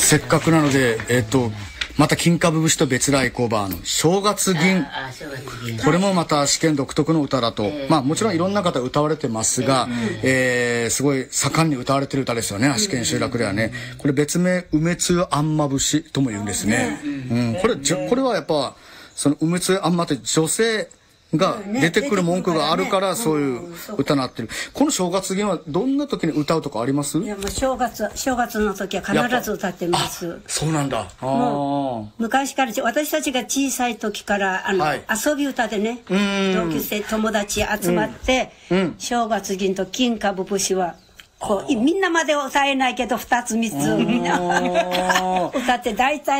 せっかくなのでまた金株節と別来コーバーの正月銀、これもまた試験独特の歌だと、もちろんいろんな方歌われてますが、すごい盛んに歌われてる歌ですよね、足利集落ではね。これ別名梅津湯あんま節とも言うんですね。これはやっぱその梅津湯あんまって女性が出てくる文句があるからそういう歌になってる。この正月銀はどんな時に歌うとかあります？ いやもう正月の時は必ず歌ってます。 そうなんだ。 もう昔から私たちが小さい時から遊び歌でね、同級生友達集まって、正月銀と金株節はこうみんなまで歌えないけど2つ3つみんな歌って大体